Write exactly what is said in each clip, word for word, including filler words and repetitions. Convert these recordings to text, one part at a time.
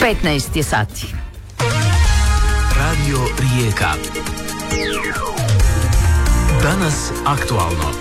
petnaest je sati. Radio Rijeka. Danas aktualno.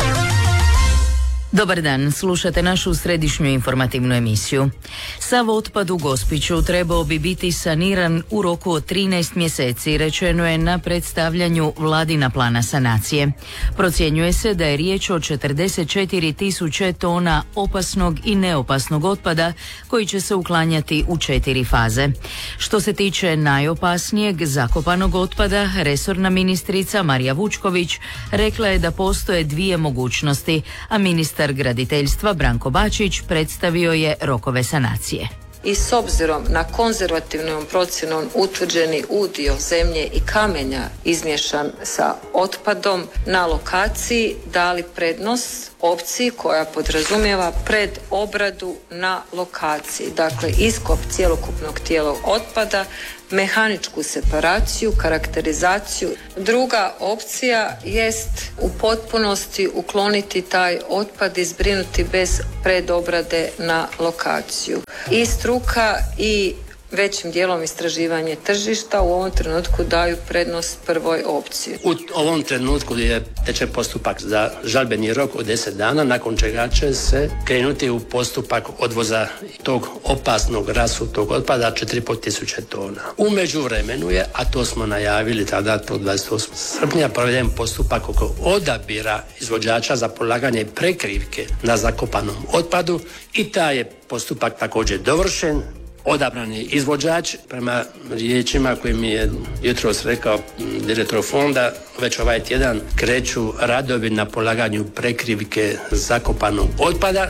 Dobar dan, slušate našu središnju informativnu emisiju. Sav otpad u Gospiću trebao bi biti saniran u roku od trinaest mjeseci, rečeno je na predstavljanju vladina plana sanacije. Procjenjuje se da je riječ o četrdeset četiri tisuće tona opasnog i neopasnog otpada koji će se uklanjati u četiri faze. Što se tiče najopasnijeg zakopanog otpada, resorna ministrica Marija Vučković rekla je da postoje dvije mogućnosti, a ministar graditeljstva Branko Bačić predstavio je rokove sanacije. I s obzirom na konzervativnom procjenom utvrđeni udio zemlje i kamenja izmiješan sa otpadom na lokaciji dali prednost opciji koja podrazumijeva predobradu na lokaciji. Dakle, iskop cjelokupnog tijela otpada, mehaničku separaciju, karakterizaciju. Druga opcija jest u potpunosti ukloniti taj otpad i zbrinuti bez predobrade na lokaciju. I struka i većim dijelom istraživanje tržišta u ovom trenutku daju prednost prvoj opciji. U ovom trenutku je teče postupak za žalbeni rok od deset dana, nakon čega će se krenuti u postupak odvoza tog opasnog rasutog otpada četiri i pol tisuće tona. U međuvremenu je, a to smo najavili tada tog dvadeset osmog srpnja, proveden postupak oko odabira izvođača za polaganje prekrivke na zakopanom otpadu i taj je postupak također dovršen. Odabran je izvođač, prema riječima koje mi je jutros rekao direktor fonda, već ovaj tjedan kreću radovi na polaganju prekrivke zakopanog otpada.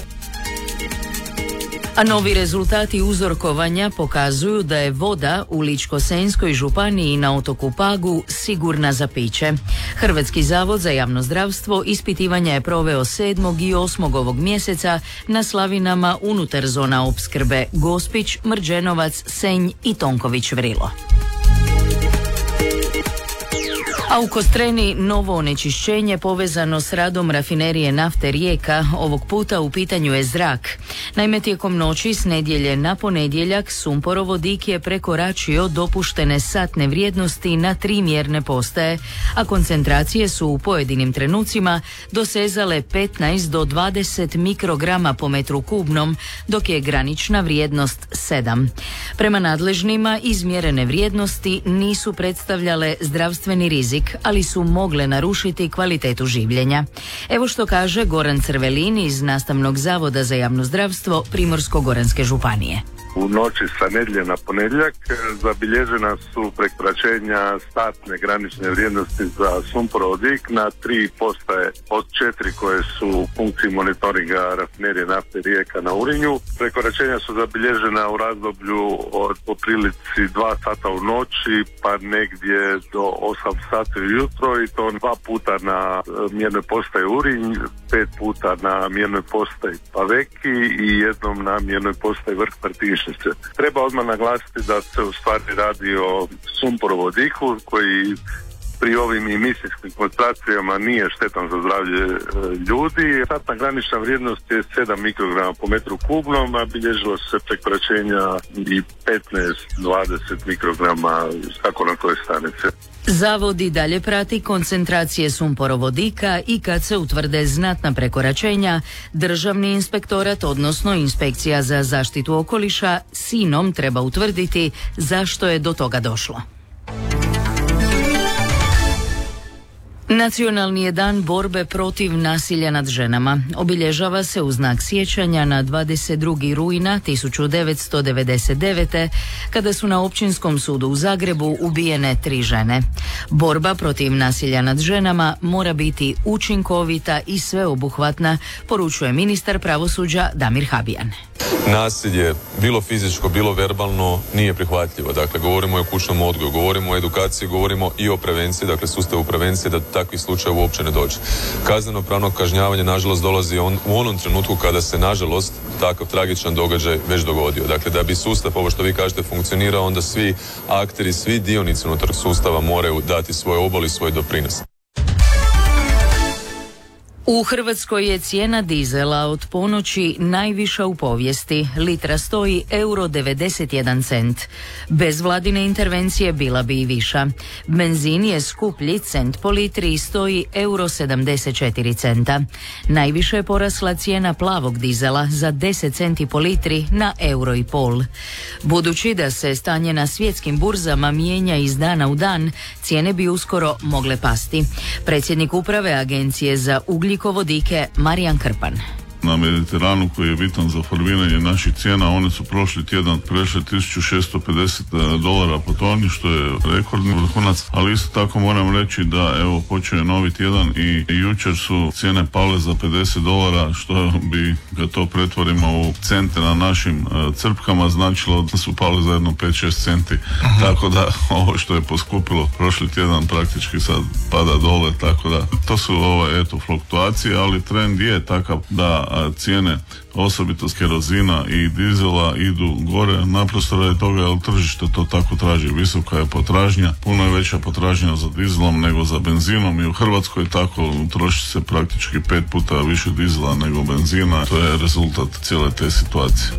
A novi rezultati uzorkovanja pokazuju da je voda u Ličko-senjskoj županiji na otoku Pagu sigurna za piće. Hrvatski zavod za javno zdravstvo ispitivanja je proveo sedmog i osmog ovog mjeseca na slavinama unutar zona opskrbe Gospić, Mrđenovac, Senj i Tonković Vrilo. A u Kostreni novo onečišćenje povezano s radom rafinerije nafte Rijeka, ovog puta u pitanju je zrak. Naime, tijekom noći s nedjelje na ponedjeljak sumporovodik je prekoračio dopuštene satne vrijednosti na tri mjerne postaje, a koncentracije su u pojedinim trenucima dosezale petnaest do dvadeset mikrograma po metru kubnom, dok je granična vrijednost sedam. Prema nadležnima izmjerene vrijednosti nisu predstavljale zdravstveni rizik, ali su mogle narušiti kvalitetu življenja. Evo što kaže Goran Crvelin iz Nastavnog zavoda za javno zdravstvo Primorsko-goranske županije. U noći sa nedjelje na ponedjeljak zabilježena su prekoračenja statne granične vrijednosti za sumporovodik na tri postaje od četiri koje su u funkciji monitoringa rafinerije nafte Rijeka na Urinju. Prekoračenja su zabilježena u razdoblju od po prilici dva sata u noći pa negdje do osam sati ujutro, i to dva puta na mjernoj postaji Urinj, pet puta na mjernoj postaji Paveki i jednom na mjernoj postaji Vrh Martišnice. Treba odmah naglasiti da se u stvari radi o sumporovodiku koji pri ovim emisijskim koncentracijama nije štetan za zdravlje e, ljudi. Satna granična vrijednost je sedam mikrograma po metru kubnom, a bilježilo se prekoračenja i petnaest do dvadeset mikrograma kako na toj stanici. Zavod i dalje prati koncentracije sumporovodika i kad se utvrde znatna prekoračenja, Državni inspektorat, odnosno Inspekcija za zaštitu okoliša, sinom treba utvrditi zašto je do toga došlo. Nacionalni je dan borbe protiv nasilja nad ženama. Obilježava se u znak sjećanja na dvadeset drugi rujna tisuću devetsto devedeset devete. kada su na Općinskom sudu u Zagrebu ubijene tri žene. Borba protiv nasilja nad ženama mora biti učinkovita i sveobuhvatna, poručuje ministar pravosuđa Damir Habijan. Nasilje, bilo fizičko, bilo verbalno, nije prihvatljivo. Dakle, govorimo o kućnom odgoju, govorimo o edukaciji, govorimo i o prevenciji, dakle sustavu prevencije da takvi slučajevi uopće ne dođe. Kazneno pravno kažnjavanje, nažalost, dolazi on, u onom trenutku kada se, nažalost, takav tragičan događaj već dogodio. Dakle, da bi sustav, ovo što vi kažete, funkcionirao, onda svi akteri, svi dionici unutar sustava moraju dati svoj obol i svoj doprinos. U Hrvatskoj je cijena dizela od ponoći najviša u povijesti. Litra stoji euro devedeset jedan cent. Bez vladine intervencije bila bi i viša. Benzin je skuplji cent po litri i stoji euro sedamdeset četiri centa. Najviše je porasla cijena plavog dizela za deset centi po litri na euro i pol. Budući da se stanje na svjetskim burzama mijenja iz dana u dan, cijene bi uskoro mogle pasti. Predsjednik uprave Agencije za ugljikovodike Marijan Krpan. Na Mediteranu koji je bitan za formiranje naših cijena, one su prošli tjedan prešle tisuću šesto pedeset dolara po toni, što je rekordni vrhunac, ali isto tako moram reći da evo počeo je novi tjedan i jučer su cijene pale za pedeset dolara, što bi, kad to pretvorimo u cente na našim uh, crpkama, značilo da su pale za jedno pet šest centi. Aha. Tako da ovo što je poskupilo prošli tjedan praktički sad pada dole, tako da to su ove, eto, fluktuacije, ali trend je takav da a cijene, osobito s kerozina i dizela, idu gore naprosto radi toga jer tržište to tako traži. Visoka je potražnja, puno je veća potražnja za dizelom nego za benzinom i u Hrvatskoj tako troši se praktički pet puta više dizela nego benzina. To je rezultat cijele te situacije.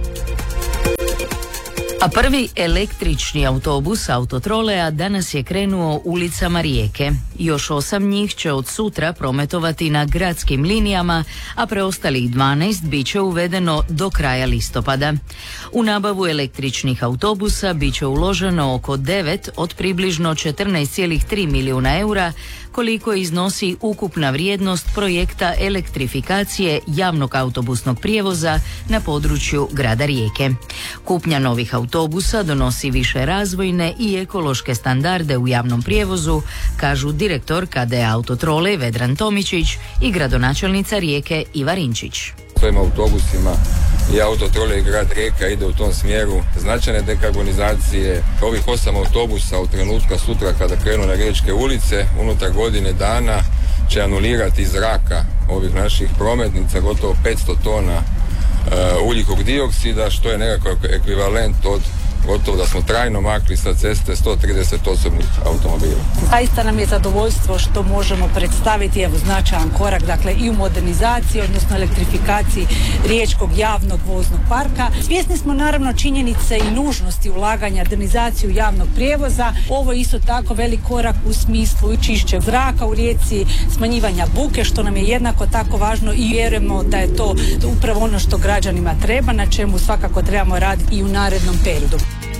A prvi električni autobus Autotrolea danas je krenuo ulicama Rijeke. Još osam njih će od sutra prometovati na gradskim linijama, a preostalih dvanaest bit će uvedeno do kraja listopada. U nabavu električnih autobusa bit će uloženo oko devet od približno četrnaest zarez tri milijuna eura, koliko iznosi ukupna vrijednost projekta elektrifikacije javnog autobusnog prijevoza na području grada Rijeke. Kupnja novih autobusa donosi više razvojne i ekološke standarde u javnom prijevozu, kažu direktor K D Autotrole Vedran Tomičić i gradonačelnica Rijeke Iva Rinčić. Svojim autobusima i Autotrole i grad Rijeka ide u tom smjeru značajne dekarbonizacije. Ovih osam autobusa u trenutka sutra kada krenu na riječke ulice unutar godine dana će anulirati iz zraka ovih naših prometnica gotovo petsto tona uh, ugljikog dioksida, što je nekakav ekvivalent od gotovo da smo trajno makli sa ceste sto trideset osobnih automobila. Zaista nam je zadovoljstvo što možemo predstaviti evo značajan korak, dakle i u modernizaciji, odnosno elektrifikaciji riječkog javnog voznog parka. Svjesni smo naravno činjenice i nužnosti ulaganja modernizaciju javnog prijevoza. Ovo je isto tako velik korak u smislu i čišćeg zraka u Rijeci, smanjivanja buke, što nam je jednako tako važno i vjerujemo da je to upravo ono što građanima treba, na čemu svakako trebamo raditi i u narednom periodu.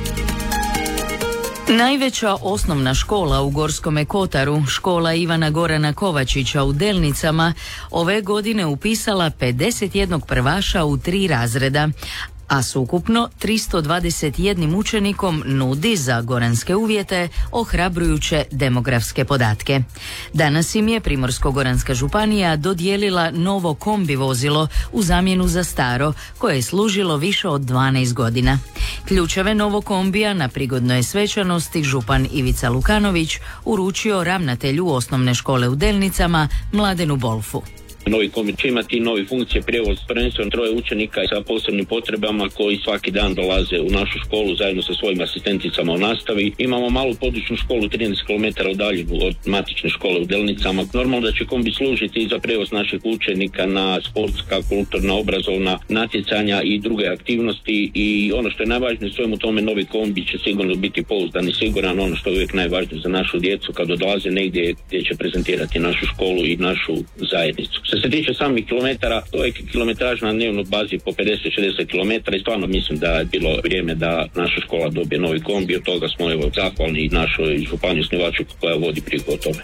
Najveća osnovna škola u Gorskome Kotaru, škola Ivana Gorana Kovačića u Delnicama, ove godine upisala pedeset jedan prvaša u tri razreda, a sukupno tristo dvadeset jedan učenikom nudi za goranske uvjete ohrabrujuće demografske podatke. Danas im je Primorsko-goranska županija dodijelila novo kombi vozilo u zamjenu za staro, koje je služilo više od dvanaest godina. Ključeve novog kombija na prigodnoj svečanosti župan Ivica Lukanović uručio ravnatelju osnovne škole u Delnicama Mladenu Bolfu. Novi kombi će imati nove funkcije prijevoz, prvenstveno troje učenika sa posebnim potrebama koji svaki dan dolaze u našu školu zajedno sa svojim asistenticama u nastavi. Imamo malu područnu školu trinaest kilometara udaljenu od matične škole u Delnicama. Normalno da će kombi služiti i za prijevoz naših učenika na sportska, kulturna, obrazovna natjecanja i druge aktivnosti, i ono što je najvažnije u svemu tome, novi kombi će sigurno biti pouzdan i siguran, ono što je uvijek najvažnije za našu djecu kad dolaze negdje gdje će prezentirati našu školu i našu zajednicu. Što se tiče samih kilometara, to je kilometraž na dnevnoj bazi po pedeset do šezdeset kilometara i stvarno mislim da je bilo vrijeme da naša škola dobije novi kombi. Od toga smo evo zahvalni našoj županiji osnivaču koja vodi brigu o tome.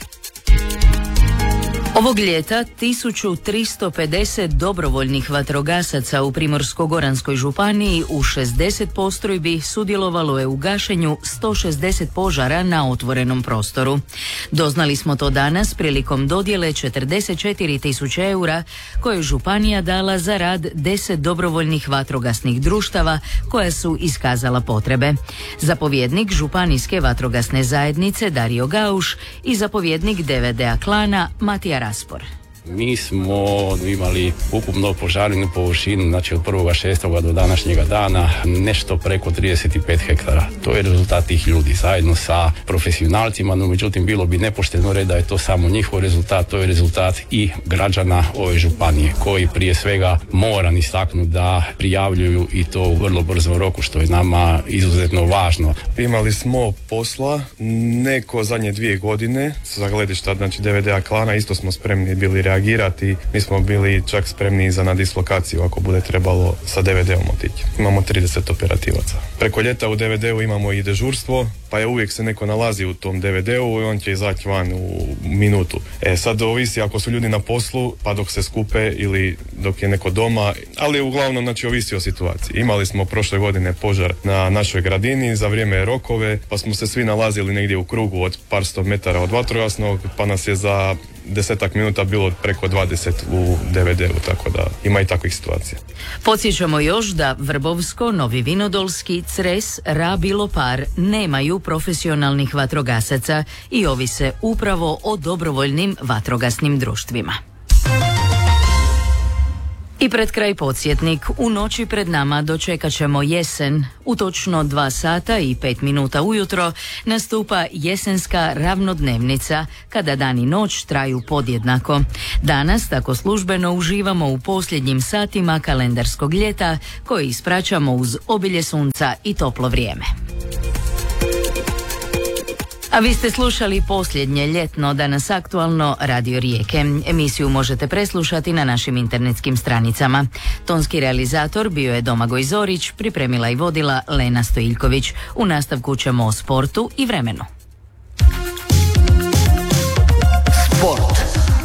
Ovog ljeta tisuću tristo pedeset dobrovoljnih vatrogasaca u Primorsko-goranskoj županiji u šezdeset postrojbi sudjelovalo je u gašenju sto šezdeset požara na otvorenom prostoru. Doznali smo to danas prilikom dodjele četrdeset četiri tisuće eura koje je županija dala za rad deset dobrovoljnih vatrogasnih društava koja su iskazala potrebe. Zapovjednik županijske vatrogasne zajednice Dario Gauš i zapovjednik D V D-a klana Matija Raspor. Mi smo imali ukupno požarenu površinu, znači od prvog šestog do današnjega dana, nešto preko trideset pet hektara. To je rezultat tih ljudi, zajedno sa profesionalcima, no međutim bilo bi nepošteno reći da je to samo njihov rezultat, to je rezultat i građana ove županije, koji prije svega moram istaknuti da prijavljuju i to u vrlo brzom roku, što je nama izuzetno važno. Imali smo posla neko zadnje dvije godine za gledišta, znači D V D-a klana, isto smo spremni bili reagirati, mi smo bili čak spremni za nadislokaciju ako bude trebalo sa D V D-om otići. Imamo trideset operativaca. Preko ljeta u D V D-u imamo i dežurstvo, pa je uvijek se neko nalazi u tom D V D-u i on će izaći van u minutu. E sad ovisi ako su ljudi na poslu, pa dok se skupe ili dok je neko doma, ali uglavnom znači ovisi o situaciji. Imali smo prošle godine požar na našoj gradini za vrijeme rokove, pa smo se svi nalazili negdje u krugu od par sto metara od vatrogasnog, pa nas je za desetak minuta bilo preko dvadeset u D V D-u, tako da ima i takvih situacija. Podsjećamo još da Vrbovsko, Novi Vinodolski, Cres, Rab i Lopar nemaju profesionalnih vatrogasaca i ovise upravo o dobrovoljnim vatrogasnim društvima. I pred kraj podsjetnik, u noći pred nama dočekat ćemo jesen. U točno dva sata i pet minuta ujutro nastupa jesenska ravnodnevnica, kada dan i noć traju podjednako. Danas tako službeno uživamo u posljednjim satima kalendarskog ljeta, koji ispraćamo uz obilje sunca i toplo vrijeme. A vi ste slušali posljednje ljetno Danas aktualno Radio Rijeke. Emisiju možete preslušati na našim internetskim stranicama. Tonski realizator bio je Domagoj Zorić, pripremila i vodila Lena Stojiljković. U nastavku ćemo o sportu i vremenu. Sport.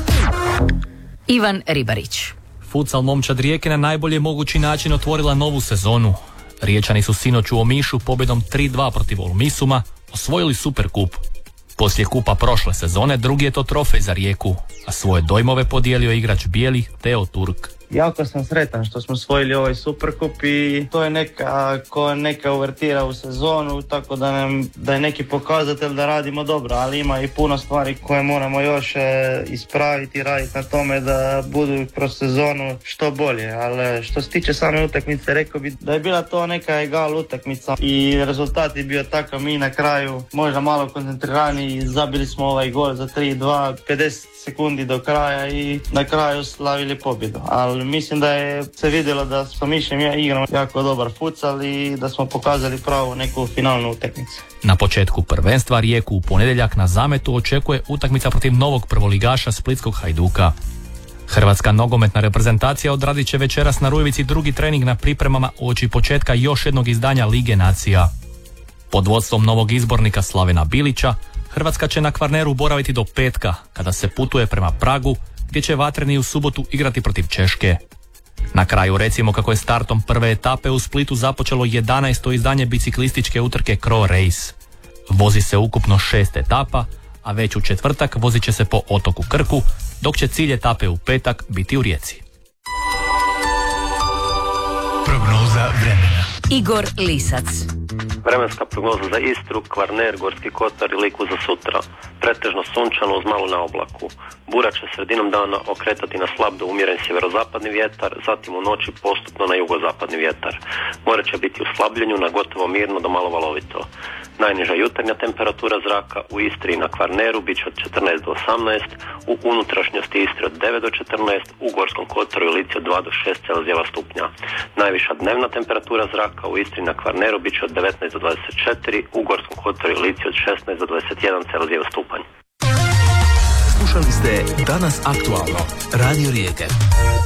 Ivan Ribarić. Futsal momčad Rijeke na najbolje mogući način otvorila novu sezonu. Riječani su sinoć u Omišu pobjedom tri dva protiv Olmisuma osvojili Superkup. Poslije kupa prošle sezone drugi je to trofej za Rijeku, a svoje dojmove podijelio igrač bijeli Teo Turk. Jako sam sretan što smo osvojili ovaj Superkup i to je neka, ko neka uvertira u sezonu, tako da, nam, da je neki pokazatelj da radimo dobro, ali ima i puno stvari koje moramo još e, ispraviti i raditi na tome da budu kroz sezonu što bolje, ali što se tiče same utakmice, rekao bi da je bila to neka egal utakmica i rezultat je bio takav, mi na kraju možda malo koncentrirani i zabili smo ovaj gol za tri dva, pedeset sekundi do kraja i na kraju slavili pobjedu, ali mislim da je se vidjelo da smo Mišem ja igramo jako dobar futsal i da smo pokazali pravu neku finalnu utakmicu. Na početku prvenstva Rijeku u ponedjeljak na Zametu očekuje utakmica protiv novog prvoligaša Splitskog Hajduka. Hrvatska nogometna reprezentacija odradit će večeras na Rujevici drugi trening na pripremama uoči početka još jednog izdanja Lige nacija. Pod vodstvom novog izbornika Slavena Bilića, Hrvatska će na Kvarneru boraviti do petka, kada se putuje prema Pragu, gdje će vatreni u subotu igrati protiv Češke. Na kraju recimo kako je startom prve etape u Splitu započelo jedanaesto izdanje biciklističke utrke Cro Race. Vozi se ukupno šest etapa, a već u četvrtak vozit će se po otoku Krku, dok će cilj etape u petak biti u Rijeci. Prognoza vremena. Igor Lisac. Vremenska prognoza za Istru, Kvarner, Gorski kotar i Liku za sutra. Pretežno sunčano uz malo na oblaku. Bura će sredinom dana okretati na slab do umjeren sjeverozapadni vjetar, zatim u noći postupno na jugozapadni vjetar. More će biti u slabljenju na gotovo mirno do malo valovito. Najniža jutarnja temperatura zraka u Istri i na Kvarneru bit će od četrnaest do osamnaest, u unutrašnjosti Istre od devet do četrnaest, u Gorskom kotaru i Lici od dva do šest Celzijeva stupnja. Najviša dnevna temperatura zraka u Istri i na Kvarneru bit će od devetnaest do dvadeset četiri, u Gorskom kotaru i Lici od šesnaest do dvadeset jedan Celzijev stupanj. Slušali ste Danas aktualno, Radio Rijeke.